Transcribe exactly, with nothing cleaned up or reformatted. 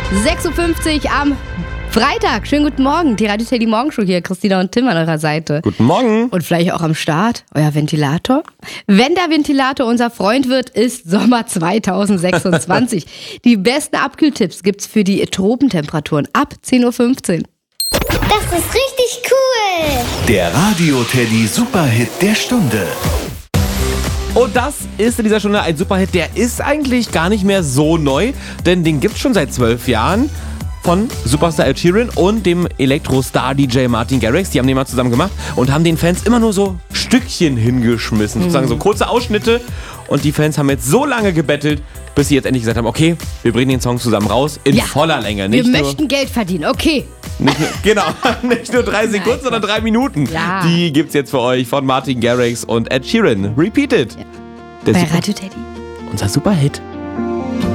sechs Uhr fünfzig am Freitag. Schönen guten Morgen. Die Radio Teddy Morgenshow hier. Christina und Tim an eurer Seite. Guten Morgen. Und vielleicht auch am Start euer Ventilator. Wenn der Ventilator unser Freund wird, ist Sommer zwanzig sechsundzwanzig. Die besten Abkühltipps gibt's für die Tropentemperaturen ab zehn Uhr fünfzehn. Das ist richtig cool. Der Radio Teddy Superhit der Stunde. Und das ist in dieser Stunde ein Superhit, der ist eigentlich gar nicht mehr so neu, denn den gibt's schon seit zwölf Jahren von Superstar Ed Sheeran und dem Elektro-Star D J Martin Garrix. Die haben den mal zusammen gemacht und haben den Fans immer nur so Stückchen hingeschmissen, mhm. sozusagen so kurze Ausschnitte. Und die Fans haben jetzt so lange gebettelt, bis sie jetzt endlich gesagt haben, okay, wir bringen den Song zusammen raus in ja, voller Länge. Nicht wir nur, möchten Geld verdienen, okay. Nicht nur, genau, nicht nur drei Sekunden, sondern drei Minuten. Ja. Die gibt's jetzt für euch von Martin Garrix und Ed Sheeran. Repeat it. Ja. Der Bei Super- Radio Teddy. Unser Superhit.